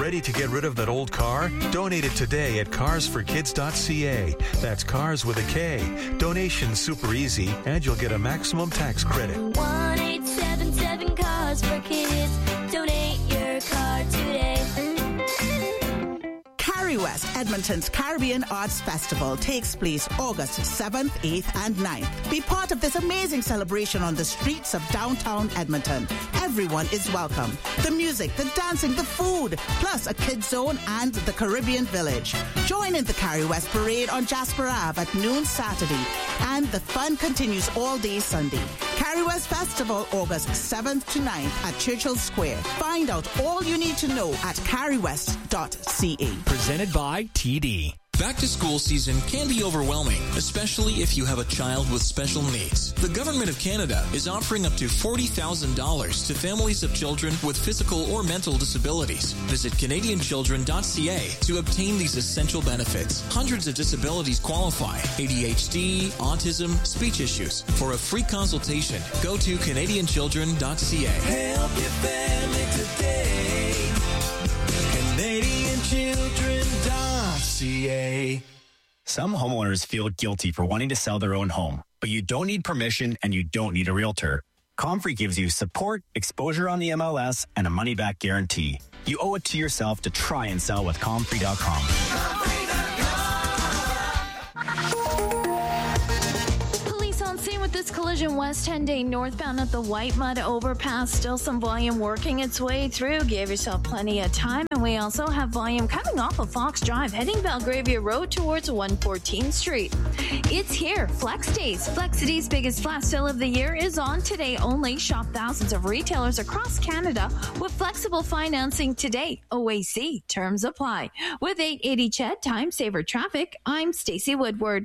Ready to get rid of that old car? Donate it today at carsforkids.ca. That's cars with a K. Donation's super easy, and you'll get a maximum tax credit. 1-877 Cars for Kids. Donate your car today. Carrie West, Edmonton's Caribbean Arts Festival takes place August 7th, 8th, and 9th. Be part of this amazing celebration on the streets of downtown Edmonton. Everyone is welcome. The music, the dancing, the food, plus a kids zone and the Caribbean Village. Join in the Carrie West Parade on Jasper Ave at noon Saturday. And the fun continues all day Sunday. Carrie West Festival, August 7th to 9th at Churchill Square. Find out all you need to know at carriewest.ca. Presented by TD. Back to school season can be overwhelming, especially if you have a child with special needs. The Government of Canada is offering up to $40,000 to families of children with physical or mental disabilities. Visit CanadianChildren.ca to obtain these essential benefits. Hundreds of disabilities qualify: ADHD, autism, speech issues. For a free consultation, go to CanadianChildren.ca. Help your family today. CanadianChildren.ca. Some homeowners feel guilty for wanting to sell their own home, but you don't need permission and you don't need a realtor. Comfrey gives you support, exposure on the MLS, and a money-back guarantee. You owe it to yourself to try and sell with Comfrey.com. With this collision, West 10 Day northbound at the White Mud Overpass. Still some volume working its way through. Give yourself plenty of time. And we also have volume coming off of Fox Drive, heading Belgravia Road towards 114th Street. It's here. Flex Days. Flexity's biggest flash sale of the year is on today only. Shop thousands of retailers across Canada with flexible financing today. OAC. Terms apply. With 880 Ched, Time Saver Traffic, I'm Stacey Woodward.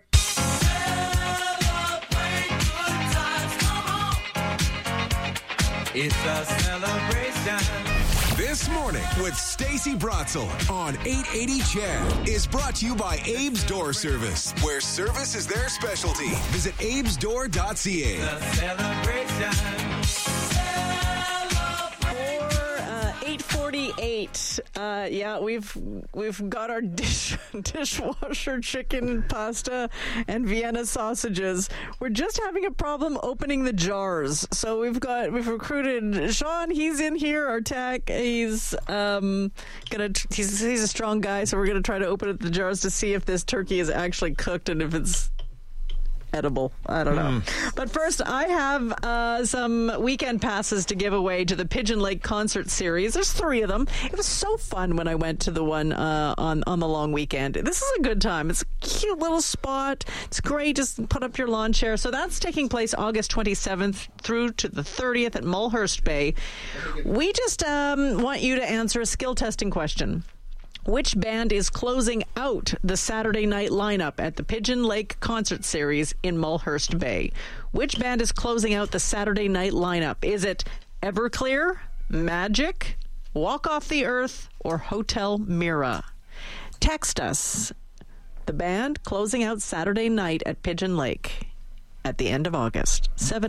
It's a celebration. This Morning with Stacey Brotzel on 880 Ched is brought to you by Abe's Door Service, where service is their specialty. Visit abesdoor.ca. It's a celebration. 8:48. Yeah, we've got our dishwasher chicken pasta and Vienna sausages. We're just having a problem opening the jars. So we've recruited Sean. He's in here, our tech. He's a strong guy, so we're gonna try to open the jars to see if this turkey is actually cooked and if it's edible. I don't know. But first, I have some weekend passes to give away to the Pigeon Lake Concert Series. There's 3 of them. It was so fun when I went to the one on the long weekend. This is a good time. It's a cute little spot. It's great. Just put up your lawn chair. So that's taking place August 27th through to the 30th at Mulhurst Bay. We just want you to answer a skill testing question. Which band is closing out the Saturday night lineup at the Pigeon Lake Concert Series in Mulhurst Bay? Which band is closing out the Saturday night lineup? Is it Everclear, Magic, Walk Off the Earth, or Hotel Mira? Text us the band closing out Saturday night at Pigeon Lake at the end of August.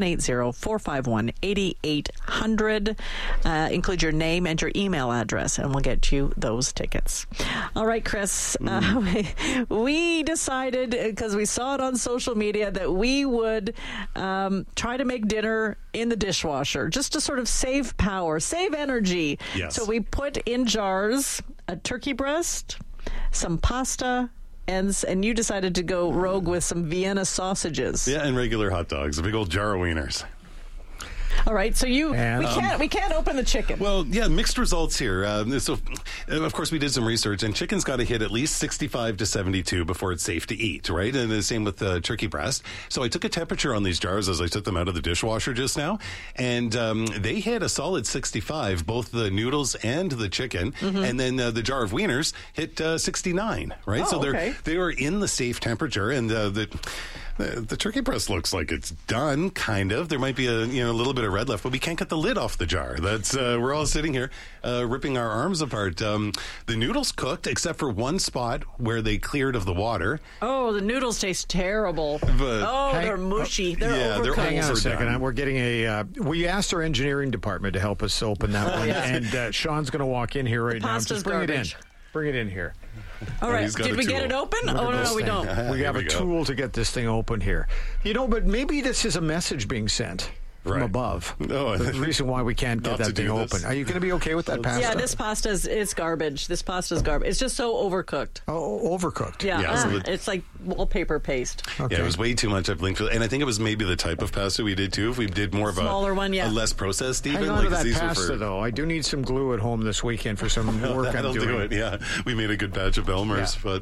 780-451-8800. Include your name and your email address, and we'll get you those tickets. All right, Chris. We decided, because we saw it on social media, that we would try to make dinner in the dishwasher, just to sort of save power, save energy. Yes. So we put in jars a turkey breast, some pasta, and you decided to go rogue with some Vienna sausages. Yeah, and regular hot dogs, a big old jar of wieners. All right, so we can't open the chicken. Well, yeah, mixed results here. So, of course, we did some research, and chicken's got to hit at least 65 to 72 before it's safe to eat, right? And the same with turkey breast. So I took a temperature on these jars as I took them out of the dishwasher just now, and they hit a solid 65, both the noodles and the chicken, and then the jar of wieners hit 69, right? Oh, so they were in the safe temperature, and The turkey breast looks like it's done, kind of. There might be a little bit of red left, but we can't get the lid off the jar. That's we're all sitting here ripping our arms apart. The noodles cooked, except for one spot where they cleared of the water. Oh, the noodles taste terrible. But they're mushy. They're overcooked. they're Hang on a second. overdone. We're getting we asked our engineering department to help us open that one, and Sean's going to walk in here right now. pasta's Just bring garbage. it in. Bring it in here. All right. he's got Did a we get tool. it open? Look Oh, at no, this we thing. don't. We have Here a we go. tool to get this thing open here. But maybe this is a message being sent from Right. above. No, the reason why we can't get not to that thing do this. open. Are you going to be okay with that pasta? Yeah, this pasta's garbage. This pasta's garbage. It's just so overcooked. Oh, overcooked. Yeah, Yeah, so it's like wallpaper paste. Okay. Yeah, it was way too much. I've linked, and I think it was maybe the type of pasta we did too. If we did more of Smaller one, yeah. a less processed, even Hang on to that these were pasta, for- though. I do need some glue at home this weekend for some work That'll I'm doing. do it. Yeah, we made a good batch of Elmer's, Yeah.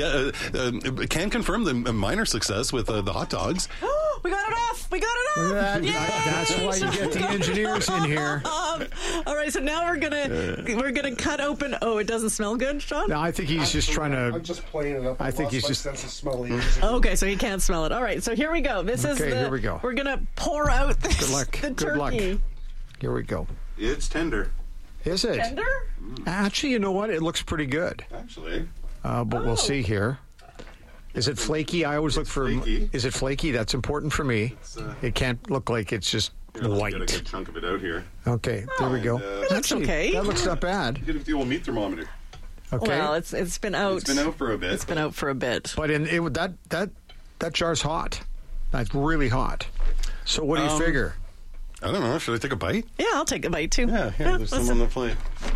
but can confirm the minor success with the hot dogs. We got it off. We got it off. Yay! That's why you get the engineers in here. All right, so now we're gonna cut open. Oh, it doesn't smell good, Sean. No, I think he's just trying to. I'm just playing it up. I think lost he's my just- sense of smell. Okay, so he can't smell it. All right, so here we go. This is Okay, here we go. We're gonna pour out this, Good luck. the Good turkey. luck. Here we go. It's tender, Is it? Tender? Actually, you know what? It looks pretty good. actually. But we'll see here. Is it flaky? I always look for. flaky. Is it flaky? That's important for me. It can't look like it's just Let's get a white. good chunk of it out here. Okay, there we go. It looks okay. That looks not bad. Get a fuel meat thermometer. Okay, Well, it's been out. It's been out for a bit. It's been out for a bit. but that jar's hot. That's really hot. So what do you figure? I don't know. Should I take a bite? Yeah, I'll take a bite too. Yeah, there's some on the plate.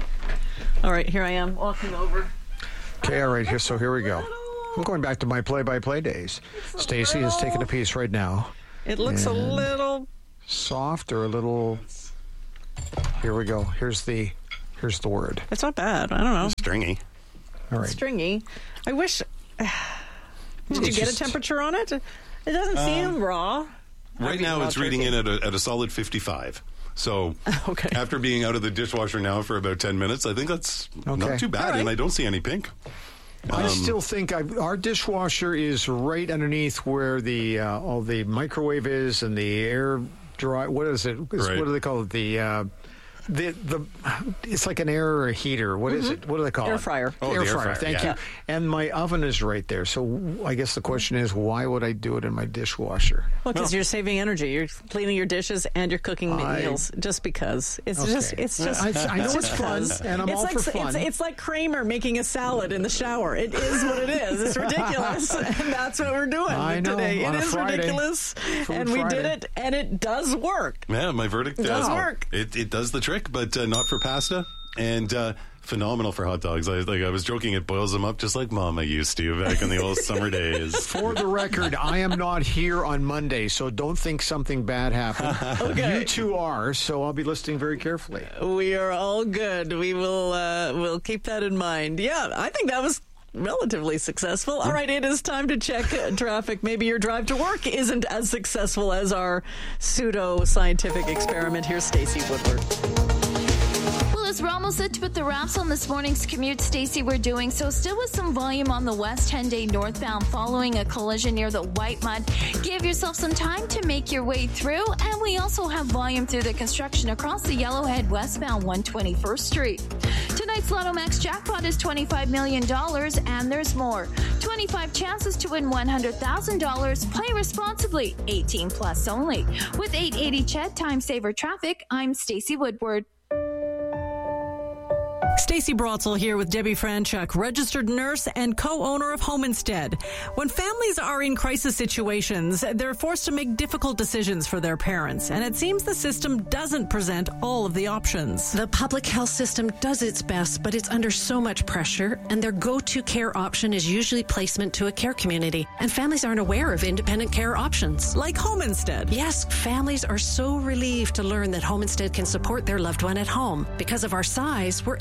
All right, here I am walking over. Okay, all right. So here we go. I'm going back to my play-by-play days. Stacy is taking a piece right now. It looks a little. Soft or a little. Here we go. Here's the word. It's not bad. I don't know. Stringy. All right. Stringy. I wish. Did you It's get just- a temperature on it? It doesn't seem raw. Right now, it's reading in at a solid 55. So Okay. after being out of the dishwasher now for about 10 minutes, I think that's Okay. not too bad, All right. and I don't see any pink. I still think our dishwasher is right underneath where the all the microwave is and the air dry. What is it? Right. What do they call it? The it's like an air heater. What is it? What do they call Air it? fryer. Oh, air the air fryer. fryer, Thank yeah. you. And my oven is right there. So I guess the question is, why would I do it in my dishwasher? Well, because you're saving energy. You're cleaning your dishes and you're cooking meals just because. It's Okay. just. I know it's fun, and I'm it's all like, for fun. It's like Kramer making a salad in the shower. It is what it is. It's ridiculous, and that's what we're doing I know, today. on It a is Friday. ridiculous, Food and we did Friday. it, and it does work. Yeah, my verdict does work. It does the trick, but not for pasta, and phenomenal for hot dogs. I was joking, it boils them up just like Mama used to back in the old summer days. For the record, I am not here on Monday, so don't think something bad happened. Okay. You two are, so I'll be listening very carefully. We are all good. We will we'll keep that in mind. Yeah, I think that was relatively successful. All right, it is time to check traffic. Maybe your drive to work isn't as successful as our pseudo-scientific experiment. Here's Stacey Woodward. Well, as we're almost set to put the wraps on this morning's commute, Stacey, we're doing so still with some volume on the West Henday northbound following a collision near the White Mud. Give yourself some time to make your way through, and we also have volume through the construction across the Yellowhead westbound 121st Street. Tonight's Lotto Max jackpot is $25 million, and there's more. 25 chances to win $100,000. Play responsibly. 18 plus only. With 880 Chet Time Saver Traffic, I'm Stacey Woodward. Stacey Brotzel here with Debbie Franchuk, registered nurse and co-owner of Home Instead. When families are in crisis situations, they're forced to make difficult decisions for their parents, and it seems the system doesn't present all of the options. The public health system does its best, but it's under so much pressure, and their go-to care option is usually placement to a care community, and families aren't aware of independent care options. Like Home Instead. Yes, families are so relieved to learn that Home Instead can support their loved one at home. Because of our size, we're able to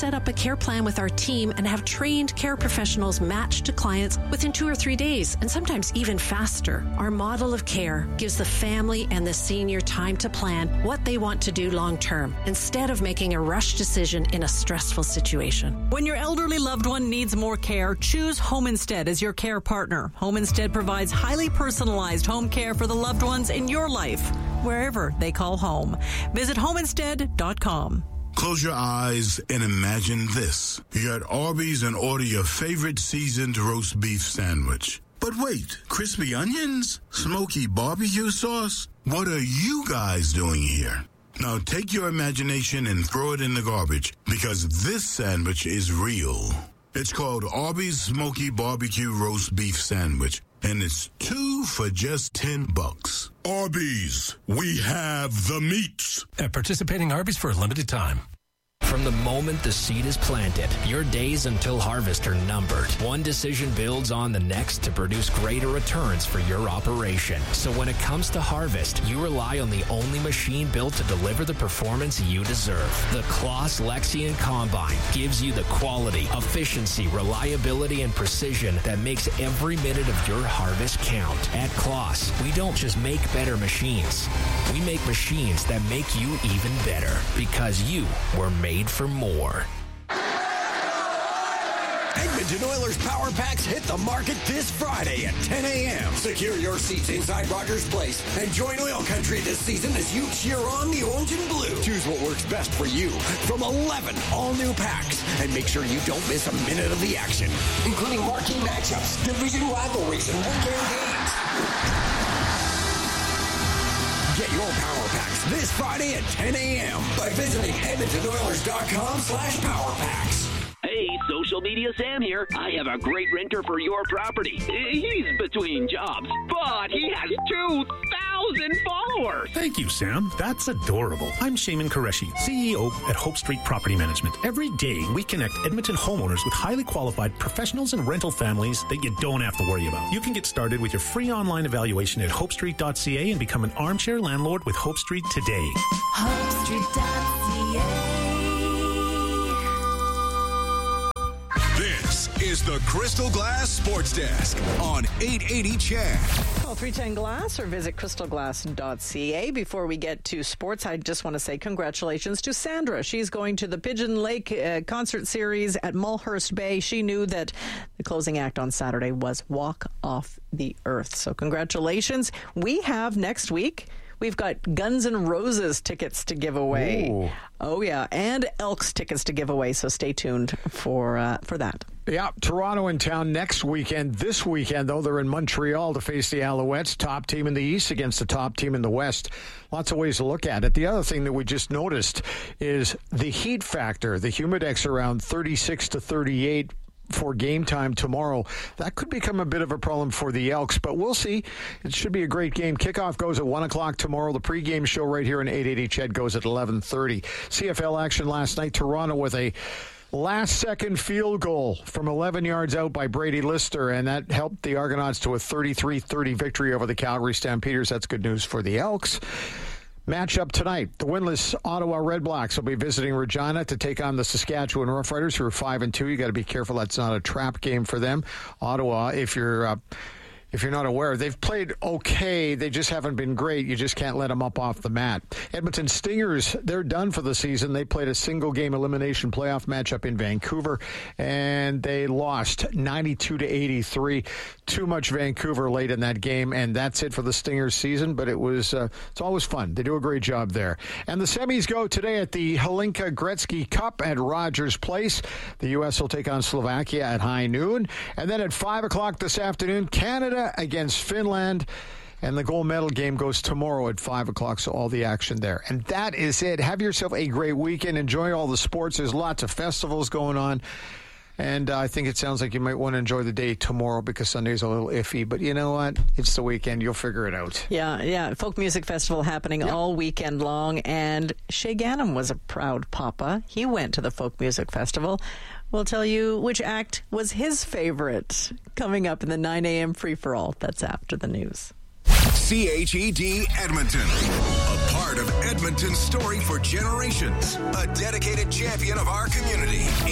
set up a care plan with our team and have trained care professionals matched to clients within 2 or 3 days, and sometimes even faster. Our model of care gives the family and the senior time to plan what they want to do long term, instead of making a rush decision in a stressful situation. When your elderly loved one needs more care, choose Home Instead as your care partner. Home Instead provides highly personalized home care for the loved ones in your life, wherever they call home. Visit homeinstead.com. Close your eyes and imagine this. You're at Arby's and order your favorite seasoned roast beef sandwich. But wait, crispy onions? Smoky barbecue sauce? What are you guys doing here? Now take your imagination and throw it in the garbage, because this sandwich is real. It's called Arby's Smoky Barbecue Roast Beef Sandwich, and it's 2 for just $10. Arby's, we have the meats. At participating Arby's for a limited time. From the moment the seed is planted, your days until harvest are numbered. One decision builds on the next to produce greater returns for your operation. So when it comes to harvest, you rely on the only machine built to deliver the performance you deserve. The Claas Lexion Combine gives you the quality, efficiency, reliability, and precision that makes every minute of your harvest count. At Claas, we don't just make better machines. We make machines that make you even better, because you were made for more. Edmonton Oilers Power Packs hit the market this Friday at 10 a.m. Secure your seats inside Rogers Place and join Oil Country this season as you cheer on the orange and blue. Choose what works best for you from 11 all-new packs, and make sure you don't miss a minute of the action, including marquee matchups, division rivalries, and weekend games. Get your Power Packs this Friday at 10 a.m. by visiting EdmontonOilers.com/PowerPacks. Hey, social media Sam here. I have a great renter for your property. He's between jobs, but he has 2,000 followers. Thank you, Sam. That's adorable. I'm Shaman Qureshi, CEO at Hope Street Property Management. Every day, we connect Edmonton homeowners with highly qualified professionals and rental families that you don't have to worry about. You can get started with your free online evaluation at hopestreet.ca and become an armchair landlord with Hope Street today. HopeStreet.ca. This is the Crystal Glass Sports Desk on 880 CHED. Call 310 Glass or visit crystalglass.ca. Before we get to sports, I just want to say congratulations to Sandra. She's going to the Pigeon Lake concert series at Mulhurst Bay. She knew that the closing act on Saturday was Walk Off the Earth. So congratulations. We have next week, we've got Guns N' Roses tickets to give away. Ooh. Oh, yeah. And Elks tickets to give away. So stay tuned for that. Yeah, Toronto in town next weekend. This weekend, though, they're in Montreal to face the Alouettes, top team in the East against the top team in the West. Lots of ways to look at it. The other thing that we just noticed is the heat factor. The Humidex around 36 to 38 for game time tomorrow. That could become a bit of a problem for the Elks, but we'll see. It should be a great game. Kickoff goes at 1 o'clock tomorrow. The pregame show right here in 880 CHED goes at 11:30. CFL action last night. Toronto with a last-second field goal from 11 yards out by Brady Lister, and that helped the Argonauts to a 33-30 victory over the Calgary Stampeders. That's good news for the Elks. Matchup tonight, the winless Ottawa Redblacks will be visiting Regina to take on the Saskatchewan Roughriders, who are 5-2. You got to be careful that's not a trap game for them. Ottawa, if you're not aware, they've played okay. They just haven't been great. You just can't let them up off the mat. Edmonton Stingers, they're done for the season. They played a single-game elimination playoff matchup in Vancouver, and they lost 92-83. Too much Vancouver late in that game, and that's it for the Stingers season, but it's always fun. They do a great job there. And the semis go today at the Hlinka Gretzky Cup at Rogers Place. The U.S. will take on Slovakia at high noon. And then at 5 o'clock this afternoon, Canada against Finland. And the gold medal game goes tomorrow at 5 o'clock, so all the action there. And that is it. Have yourself a great weekend. Enjoy all the sports. There's lots of festivals going on. And I think it sounds like you might want to enjoy the day tomorrow because Sunday's a little iffy. But you know what? It's the weekend. You'll figure it out. Yeah. Folk Music Festival happening all weekend long. And Shay Gannam was a proud papa. He went to the Folk Music Festival. We'll tell you which act was his favorite coming up in the 9 a.m. free-for-all. That's after the news. CHED Edmonton, a part of Edmonton's story for generations, a dedicated champion of our community.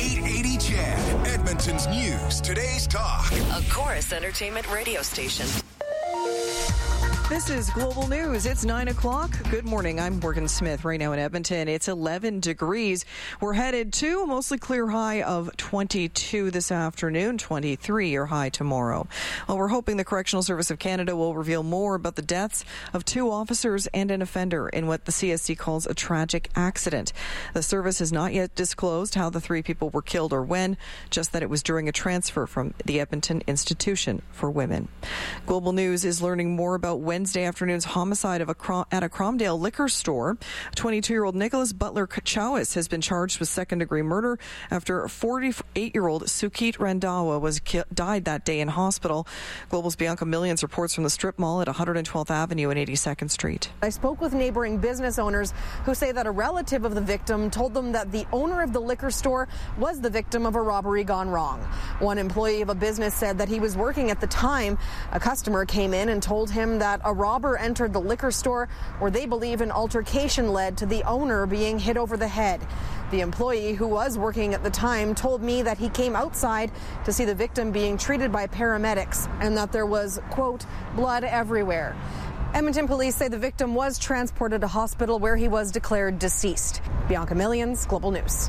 Chad, Edmonton's news, today's talk. A Chorus Entertainment radio station. This is Global News. It's 9 o'clock. Good morning. I'm Morgan Smith. Right now in Edmonton, it's 11 degrees. We're headed to a mostly clear high of 22 this afternoon, 23 your high tomorrow. Well, we're hoping the Correctional Service of Canada will reveal more about the deaths of 2 officers and an offender in what the CSC calls a tragic accident. The service has not yet disclosed how the 3 people were killed or when, just that it was during a transfer from the Edmonton Institution for Women. Global News is learning more about Wednesday afternoon's homicide at a Cromdale liquor store. 22-year-old Nicholas Butler Chowis has been charged with second-degree murder after 48-year-old Sukit Randhawa died that day in hospital. Global's Bianca Millions reports from the strip mall at 112th Avenue and 82nd Street. I spoke with neighboring business owners who say that a relative of the victim told them that the owner of the liquor store was the victim of a robbery gone wrong. One employee of a business said that he was working at the time. A customer came in and told him that a robber entered the liquor store where they believe an altercation led to the owner being hit over the head. The employee who was working at the time told me that he came outside to see the victim being treated by paramedics and that there was, quote, blood everywhere. Edmonton police say the victim was transported to hospital where he was declared deceased. Bianca Millions, Global News.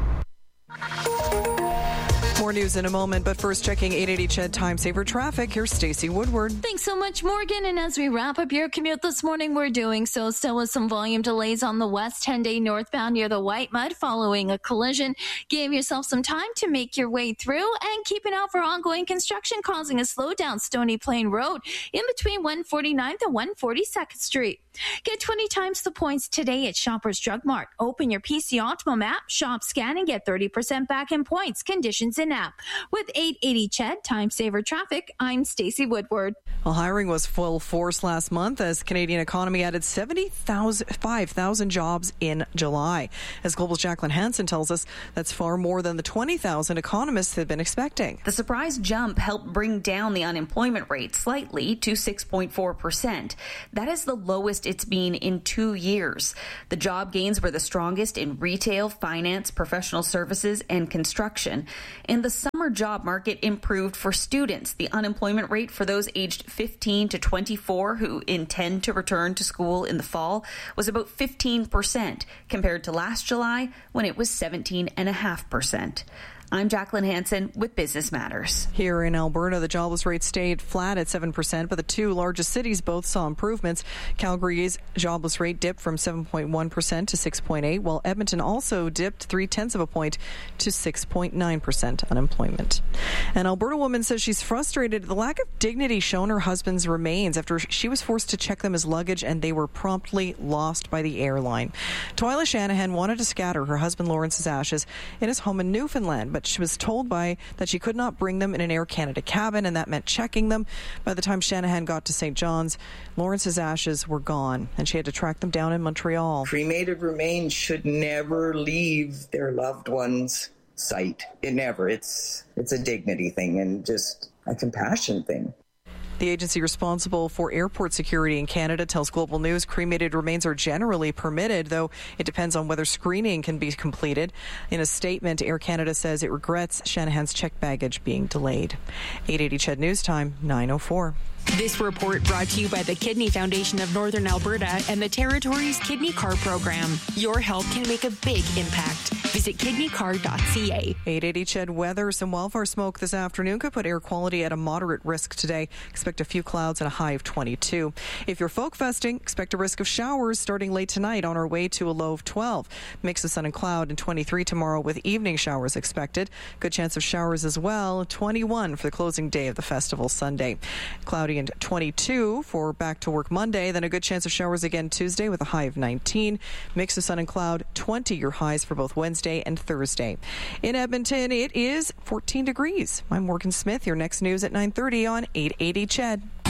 More news in a moment, but first checking 880 CHED Time Saver traffic. Here's Stacey Woodward. Thanks so much, Morgan. And as we wrap up your commute this morning, we're doing so still with some volume delays on the West 10-day northbound near the White Mud following a collision. Give yourself some time to make your way through and keep an eye out for ongoing construction causing a slowdown Stony Plain Road in between 149th and 142nd Street. Get 20 times the points today at Shoppers Drug Mart. Open your PC Optimum app, shop, scan, and get 30% back in points. Conditions in app. With 880 CHED Time Saver Traffic, I'm Stacey Woodward. Well, hiring was full force last month as the Canadian economy added 75,000 jobs in July. As Global's Jacqueline Hansen tells us, that's far more than the 20,000 economists had been expecting. The surprise jump helped bring down the unemployment rate slightly to 6.4%. That is the lowest it's been in 2 years. The job gains were the strongest in retail, finance, professional services, and construction. And the summer job market improved for students. The unemployment rate for those aged 15 to 24 who intend to return to school in the fall was about 15% compared to last July when it was 17.5%. I'm Jacqueline Hansen with Business Matters. Here in Alberta, the jobless rate stayed flat at 7%, but the 2 largest cities both saw improvements. Calgary's jobless rate dipped from 7.1% to 6.8%, while Edmonton also dipped 0.3 of a point to 6.9% unemployment. An Alberta woman says she's frustrated at the lack of dignity shown her husband's remains after she was forced to check them as luggage and they were promptly lost by the airline. Twyla Shanahan wanted to scatter her husband Lawrence's ashes in his home in Newfoundland, but she was told that she could not bring them in an Air Canada cabin, and that meant checking them. By the time Shanahan got to St. John's, Lawrence's ashes were gone, and she had to track them down in Montreal. Cremated remains should never leave their loved one's sight. It never. It's a dignity thing and just a compassion thing. The agency responsible for airport security in Canada tells Global News cremated remains are generally permitted, though it depends on whether screening can be completed. In a statement, Air Canada says it regrets Shanahan's checked baggage being delayed. 880 CHED News Time, 9:04. This report brought to you by the Kidney Foundation of Northern Alberta and the Territory's Kidney Card program. Your help can make a big impact. Visit kidneycard.ca. 880 CHED weather. Some wildfire smoke this afternoon could put air quality at a moderate risk today. Expect a few clouds and a high of 22. If you're folk festing, expect a risk of showers starting late tonight on our way to a low of 12. Mix of sun and cloud and 23 tomorrow with evening showers expected. Good chance of showers as well. 21 for the closing day of the festival Sunday. Cloudy and 22 for back to work Monday. Then a good chance of showers again Tuesday with a high of 19. Mix of sun and cloud, 20 your highs for both Wednesday and Thursday. In Edmonton, it is 14 degrees. I'm Morgan Smith. Your next news at 9:30 on 880 CHED.